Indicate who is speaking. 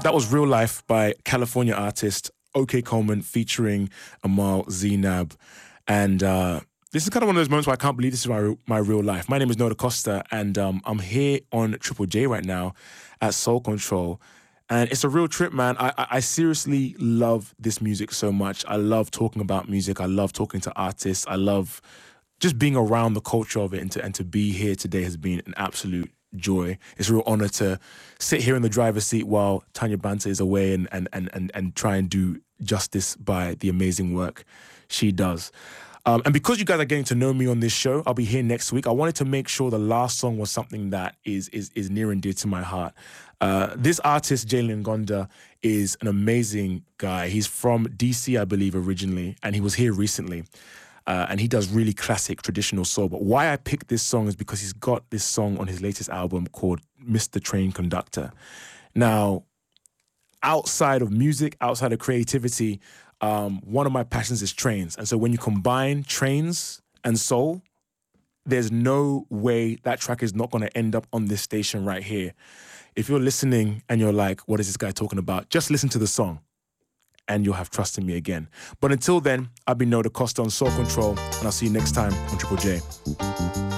Speaker 1: That was Real Life by California artist OK Coleman featuring Amal Zainab. And this is kind of one of those moments where I can't believe this is my real life. My name is Noda Costa, and I'm here on Triple J right now at Soul Control. And it's a real trip, man. I seriously love this music so much. I love talking about music. I love talking to artists. I love just being around the culture of it, and to be here today has been an absolute joy. It's a real honor to sit here in the driver's seat while Tanya Banta is away and try and do justice by the amazing work she does. And because you guys are getting to know me on this show, I'll be here next week. I wanted to make sure the last song was something that is near and dear to my heart. This artist, Jalen Ngonda, is an amazing guy. He's from DC, I believe, originally, and he was here recently. And he does really classic traditional soul. But why I picked this song is because he's got this song on his latest album called Mr. Train Conductor. Now, outside of music, outside of creativity, one of my passions is trains. And so when you combine trains and soul, there's no way that track is not going to end up on this station right here. If you're listening and you're like, what is this guy talking about? Just listen to the song, and you'll have trust in me again. But until then, I've been Noda Costa on Soul Control, and I'll see you next time on Triple J.